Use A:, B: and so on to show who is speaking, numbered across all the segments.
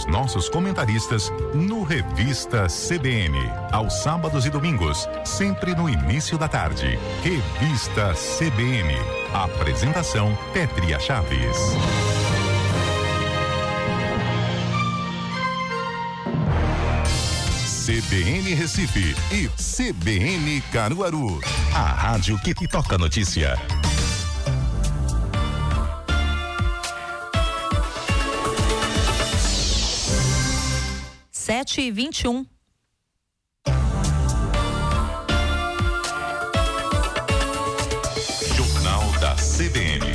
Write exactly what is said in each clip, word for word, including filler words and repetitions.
A: os nossos comentaristas no Revista C B N. Aos sábados e domingos, sempre no início da tarde. Revista C B N. Apresentação Pétria Chaves. C B N Recife e C B N Caruaru. A rádio que toca notícia.
B: Sete e vinte e um.
A: Jornal da C B N.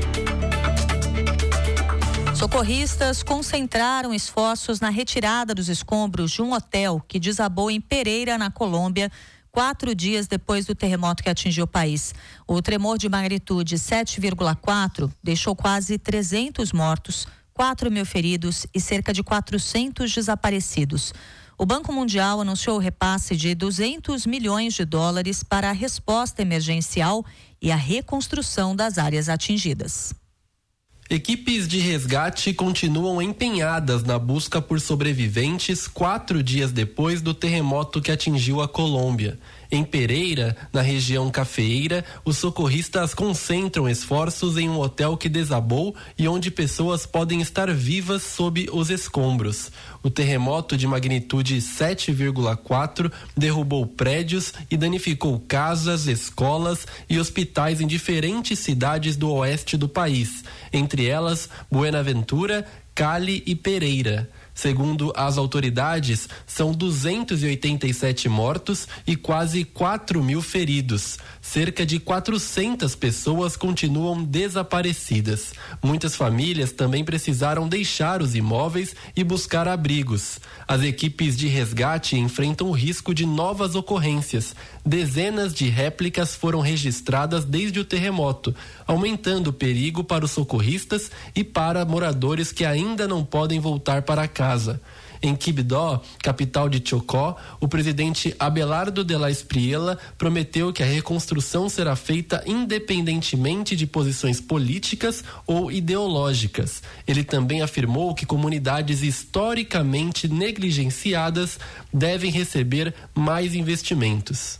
B: Socorristas concentraram esforços na retirada dos escombros de um hotel que desabou em Pereira, na Colômbia, quatro dias depois do terremoto que atingiu o país. O tremor de magnitude sete vírgula quatro deixou quase trezentos mortos, quatro mil feridos e cerca de quatrocentos desaparecidos. O Banco Mundial anunciou o repasse de duzentos milhões de dólares para a resposta emergencial e a reconstrução das áreas atingidas.
C: Equipes de resgate continuam empenhadas na busca por sobreviventes quatro dias depois do terremoto que atingiu a Colômbia. Em Pereira, na região cafeeira, os socorristas concentram esforços em um hotel que desabou e onde pessoas podem estar vivas sob os escombros. O terremoto de magnitude sete vírgula quatro derrubou prédios e danificou casas, escolas e hospitais em diferentes cidades do oeste do país, entre elas Buenaventura, Cali e Pereira. Segundo as autoridades, são duzentos e oitenta e sete mortos e quase quatro mil feridos. Cerca de quatrocentas pessoas continuam desaparecidas. Muitas famílias também precisaram deixar os imóveis e buscar abrigos. As equipes de resgate enfrentam o risco de novas ocorrências. Dezenas de réplicas foram registradas desde o terremoto, aumentando o perigo para os socorristas e para moradores que ainda não podem voltar para casa. Casa. Em Quibdó, capital de Chocó, o presidente Abelardo de la Espriella prometeu que a reconstrução será feita independentemente de posições políticas ou ideológicas. Ele também afirmou que comunidades historicamente negligenciadas devem receber mais investimentos.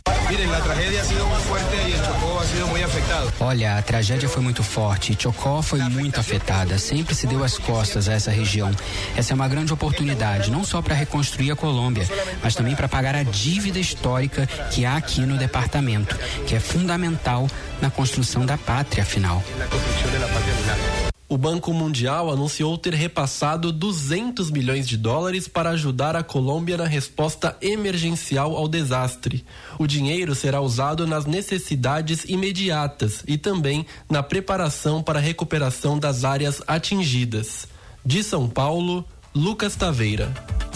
D: Olha, a tragédia foi muito forte e Chocó foi muito afetada. Sempre se deu as costas a essa região. Essa é uma grande oportunidade, não só para reconstruir a Colômbia, mas também para pagar a dívida histórica que há aqui no departamento, que é fundamental na construção da pátria, afinal.
C: O Banco Mundial anunciou ter repassado duzentos milhões de dólares para ajudar a Colômbia na resposta emergencial ao desastre. O dinheiro será usado nas necessidades imediatas e também na preparação para a recuperação das áreas atingidas. De São Paulo, Lucas Taveira.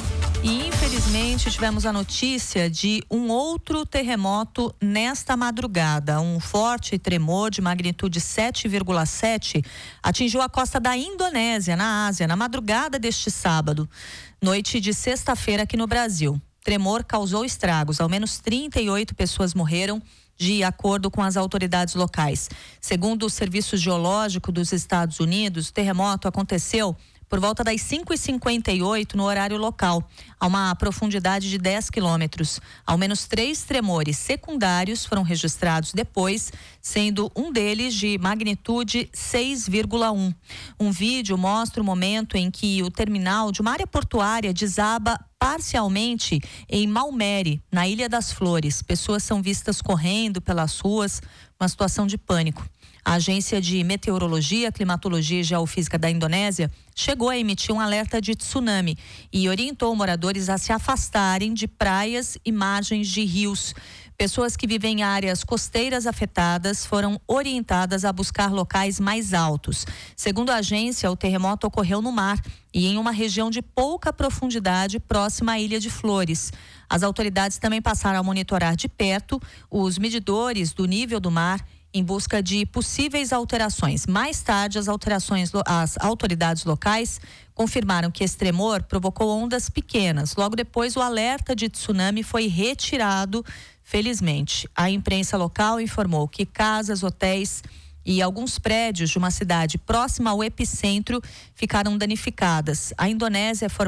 B: E infelizmente tivemos a notícia de um outro terremoto nesta madrugada. Um forte tremor de magnitude sete vírgula sete atingiu a costa da Indonésia, na Ásia, na madrugada deste sábado, noite de sexta-feira aqui no Brasil. Tremor causou estragos, ao menos trinta e oito pessoas morreram, de acordo com as autoridades locais. Segundo o Serviço Geológico dos Estados Unidos, o terremoto aconteceu por volta das cinco e cinquenta e oito no horário local, a uma profundidade de dez quilômetros. Ao menos três tremores secundários foram registrados depois, sendo um deles de magnitude seis vírgula um. Um vídeo mostra o momento em que o terminal de uma área portuária desaba parcialmente em Maumere, na Ilha das Flores. Pessoas são vistas correndo pelas ruas, uma situação de pânico. A Agência de Meteorologia, Climatologia e Geofísica da Indonésia chegou a emitir um alerta de tsunami e orientou moradores a se afastarem de praias e margens de rios. Pessoas que vivem em áreas costeiras afetadas foram orientadas a buscar locais mais altos. Segundo a agência, o terremoto ocorreu no mar e em uma região de pouca profundidade próxima à Ilha de Flores. As autoridades também passaram a monitorar de perto os medidores do nível do mar em busca de possíveis alterações. Mais tarde, as alterações, as autoridades locais confirmaram que esse tremor provocou ondas pequenas. Logo depois, o alerta de tsunami foi retirado, felizmente. A imprensa local informou que casas, hotéis e alguns prédios de uma cidade próxima ao epicentro ficaram danificadas. A Indonésia é